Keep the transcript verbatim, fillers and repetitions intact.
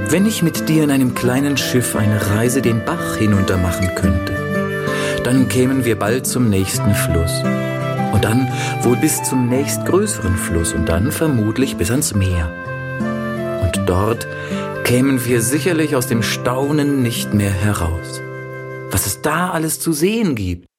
Wenn ich mit dir in einem kleinen Schiff eine Reise den Bach hinunter machen könnte, dann kämen wir bald zum nächsten Fluss. Und dann wohl bis zum nächstgrößeren Fluss und dann vermutlich bis ans Meer. Und dort kämen wir sicherlich aus dem Staunen nicht mehr heraus. Was es da alles zu sehen gibt.